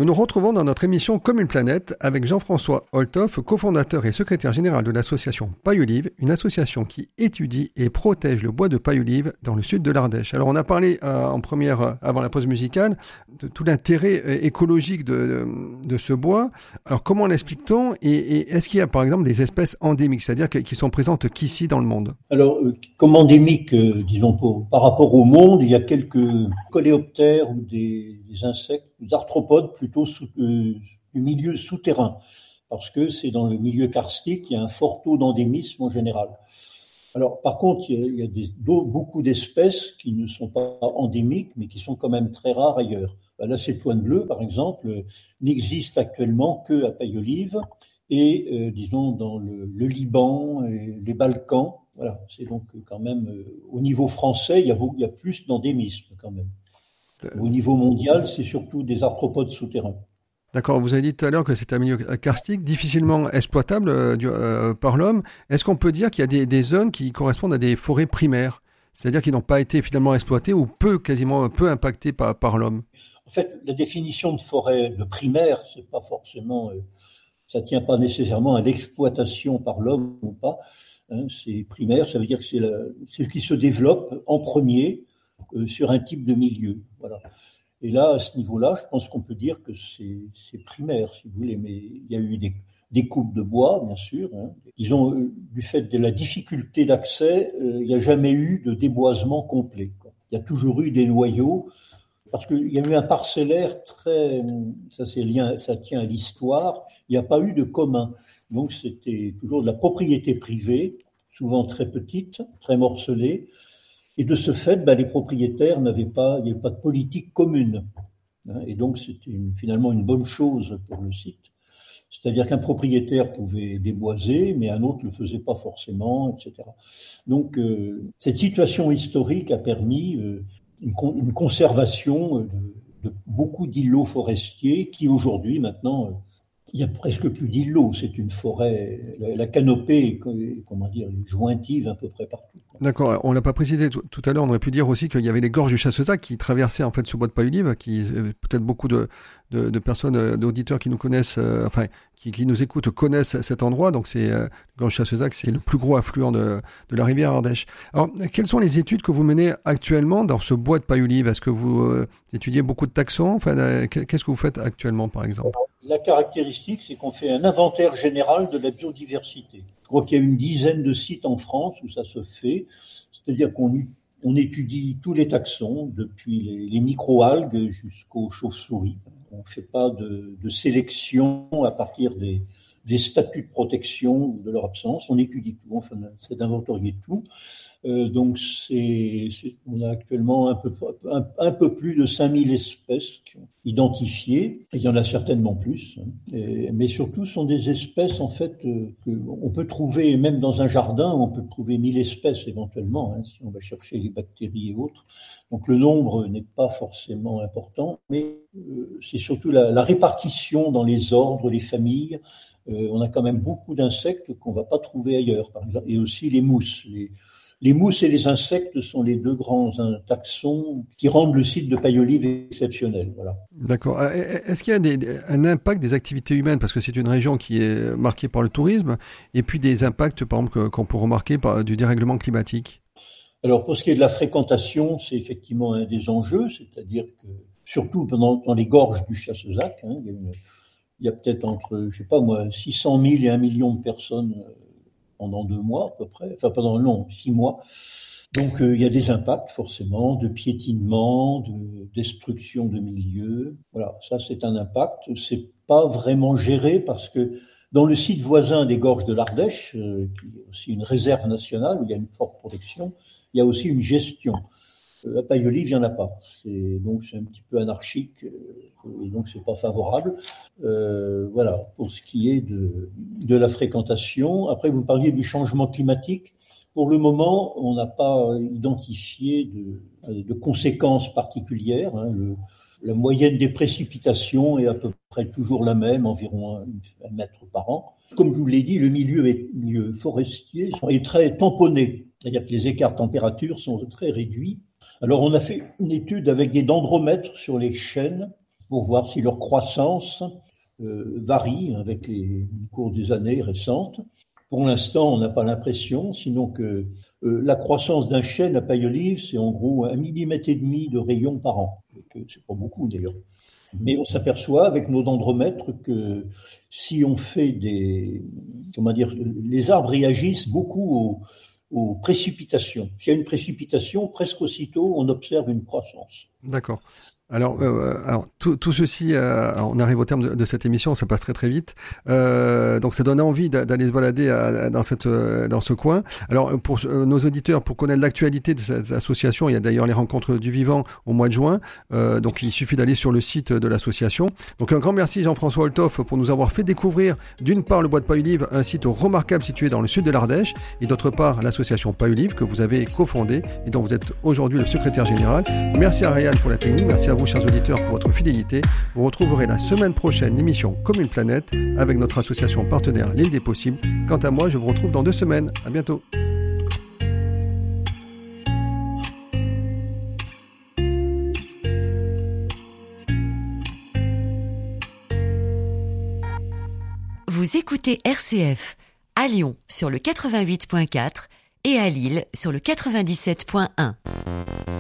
Nous nous retrouvons dans notre émission Comme une planète avec Jean-François Olthoff, cofondateur et secrétaire général de l'association Paille-Olive, une association qui étudie et protège le bois de paille-olive dans le sud de l'Ardèche. Alors on a parlé en première, avant la pause musicale, de tout l'intérêt écologique de ce bois. Alors comment l'explique-t-on et est-ce qu'il y a par exemple des espèces endémiques, c'est-à-dire qui sont présentes qu'ici dans le monde? Alors comme endémique, disons par rapport au monde, il y a quelques coléoptères ou des insectes, des arthropodes plutôt du milieu souterrain, parce que c'est dans le milieu karstique, il y a un fort taux d'endémisme en général. Alors par contre, il y a beaucoup d'espèces qui ne sont pas endémiques, mais qui sont quand même très rares ailleurs. L'acétoine bleue, par exemple, n'existe actuellement que à Paille-Olive et disons dans le Liban et les Balkans. Voilà, c'est donc quand même au niveau français, il y a plus d'endémisme quand même. Au niveau mondial, c'est surtout des arthropodes souterrains. D'accord, vous avez dit tout à l'heure que c'est un milieu karstique, difficilement exploitable par l'homme. Est-ce qu'on peut dire qu'il y a des zones qui correspondent à des forêts primaires, c'est-à-dire qui n'ont pas été finalement exploitées ou quasiment peu impactées par l'homme? En fait, la définition de forêt de primaire, c'est pas forcément, ça tient pas nécessairement à l'exploitation par l'homme ou pas. Hein, c'est primaire, ça veut dire que c'est ce qui se développe en premier sur un type de milieu. Voilà. Et là, à ce niveau-là, je pense qu'on peut dire que c'est primaire, si vous voulez, mais il y a eu des coupes de bois, bien sûr. Hein. Disons, du fait de la difficulté d'accès, il n'y a jamais eu de déboisement complet, quoi. Il y a toujours eu des noyaux, parce qu'il y a eu un parcellaire ça tient à l'histoire, il n'y a pas eu de commun. Donc c'était toujours de la propriété privée, souvent très petite, très morcelée. Et de ce fait, les propriétaires il n'y avait pas de politique commune. Et donc, c'était finalement une bonne chose pour le site. C'est-à-dire qu'un propriétaire pouvait déboiser, mais un autre ne le faisait pas forcément, etc. Donc, cette situation historique a permis une conservation de beaucoup d'îlots forestiers qui, aujourd'hui, maintenant, il n'y a presque plus d'îlots. C'est une forêt, la canopée est jointive à peu près partout. D'accord, on l'a pas précisé tout à l'heure, on aurait pu dire aussi qu'il y avait les gorges du Chassezac qui traversaient en fait ce bois de Paille-Olive, qui peut-être beaucoup de personnes, d'auditeurs qui nous connaissent, qui nous écoutent connaissent cet endroit. Donc c'est gorge du Chassezac, c'est le plus gros affluent de la rivière Ardèche. Alors quelles sont les études que vous menez actuellement dans ce bois de Paille-Olive? Est-ce que vous étudiez beaucoup de taxons? Enfin, qu'est-ce que vous faites actuellement, par exemple? La caractéristique, c'est qu'on fait un inventaire général de la biodiversité. Je crois qu'il y a une dizaine de sites en France où ça se fait. C'est-à-dire qu'on étudie tous les taxons, depuis les microalgues jusqu'aux chauves-souris. On ne fait pas de sélection à partir des statuts de protection ou de leur absence. On étudie tout, on fait d'inventorier tout. Donc on a actuellement un peu plus de 5000 espèces identifiées. Il y en a certainement plus. Mais surtout, ce sont des espèces, en fait, qu'on peut trouver, même dans un jardin, on peut trouver 1000 espèces éventuellement, hein, si on va chercher les bactéries et autres. Donc le nombre n'est pas forcément important, mais c'est surtout la répartition dans les ordres, les familles. On a quand même beaucoup d'insectes qu'on ne va pas trouver ailleurs, par exemple, et aussi les mousses. Les mousses et les insectes sont les deux grands taxons qui rendent le site de Paille-Olive exceptionnel. Voilà. D'accord. Est-ce qu'il y a un impact des activités humaines, parce que c'est une région qui est marquée par le tourisme, et puis des impacts, par exemple, qu'on peut remarquer du dérèglement climatique? Alors, pour ce qui est de la fréquentation, c'est effectivement un des enjeux, c'est-à-dire que, surtout dans les gorges du Chassezac, hein, il y a peut-être entre, 600 000 et 1 million de personnes pendant 2 mois à peu près, enfin pendant 6 mois. Donc il y a des impacts forcément de piétinement, de destruction de milieux. Voilà, ça c'est un impact. C'est pas vraiment géré parce que dans le site voisin des gorges de l'Ardèche, qui est aussi une réserve nationale où il y a une forte protection, il y a aussi une gestion. À Paille-Olive, il n'y en a pas. Donc c'est un petit peu anarchique et donc c'est pas favorable. Voilà, pour ce qui est de la fréquentation. Après, vous parliez du changement climatique. Pour le moment, on n'a pas identifié de conséquences particulières. Hein. La moyenne des précipitations est à peu près toujours la même, environ 1 mètre par an. Comme je vous l'ai dit, le milieu forestier est très tamponné. C'est-à-dire que les écarts de température sont très réduits. Alors, on a fait une étude avec des dendromètres sur les chênes pour voir si leur croissance varie avec le cours des années récentes. Pour l'instant, on n'a pas l'impression, sinon que la croissance d'un chêne à paille-olive, c'est en gros 1,5 mm de rayon par an. C'est pas beaucoup d'ailleurs. Mais on s'aperçoit avec nos dendromètres que si on fait les arbres réagissent beaucoup aux précipitations. S'il y a une précipitation, presque aussitôt, on observe une croissance. D'accord. Alors tout ceci, on arrive au terme de cette émission, ça passe très très vite. Donc ça donne envie d'aller se balader dans ce coin. Alors pour nos auditeurs, pour connaître l'actualité de cette association, il y a d'ailleurs les rencontres du vivant au mois de juin. Donc il suffit d'aller sur le site de l'association. Donc un grand merci Jean-François Olthoff pour nous avoir fait découvrir d'une part le Bois de Paille-Olive, un site remarquable situé dans le sud de l'Ardèche, et d'autre part l'association Paille-Olive que vous avez cofondée et dont vous êtes aujourd'hui le secrétaire général. Merci à Ryan pour la technique, merci à vous chers auditeurs pour votre fidélité. Vous retrouverez la semaine prochaine l'émission Comme une planète avec notre association partenaire L'Île des Possibles. Quant à moi, je vous retrouve dans 2 semaines. À bientôt. Vous écoutez RCF à Lyon sur le 88.4 et à Lille sur le 97.1.